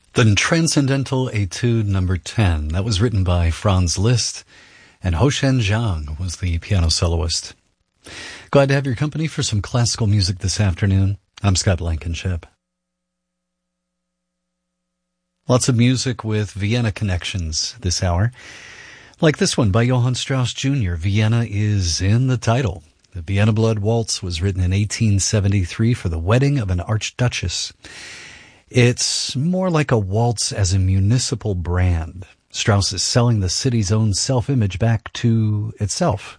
The Transcendental Etude Number 10. That was written by Franz Liszt, and Hoshen Zhang was the piano soloist. Glad to have your company for some classical music this afternoon. I'm Scott Blankenship. Lots of music with Vienna connections this hour. Like this one by Johann Strauss Jr., Vienna is in the title. The Vienna Blood Waltz was written in 1873 for the wedding of an archduchess. It's more like a waltz as a municipal brand. Strauss is selling the city's own self-image back to itself.